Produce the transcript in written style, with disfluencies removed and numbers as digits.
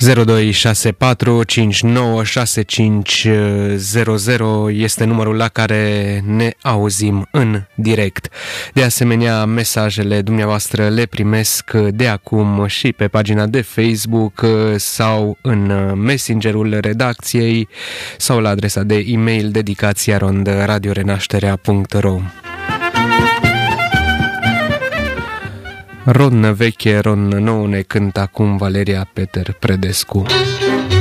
0264 596500 este numărul la care ne auzim în direct. De asemenea, mesajele dumneavoastră le primesc de acum și pe pagina de Facebook sau în messengerul redacției sau la adresa de e-mail dedicația@radiorenașterea.ro. Ron veche, ron nou ne cântă acum Valeria Peter Predescu.